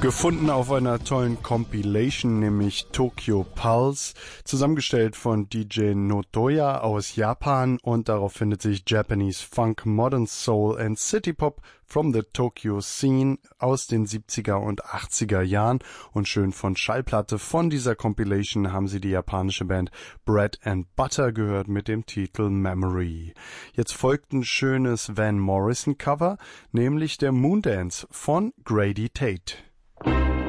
Gefunden auf einer tollen Compilation, nämlich Tokyo Pulse, zusammengestellt von DJ Notoya aus Japan, und darauf findet sich Japanese Funk, Modern Soul and City Pop from the Tokyo Scene aus den 70er und 80er Jahren, und schön von Schallplatte von dieser Compilation haben Sie die japanische Band Bread and Butter gehört mit dem Titel Memory. Jetzt folgt ein schönes Van Morrison Cover, nämlich der Moondance von Grady Tate.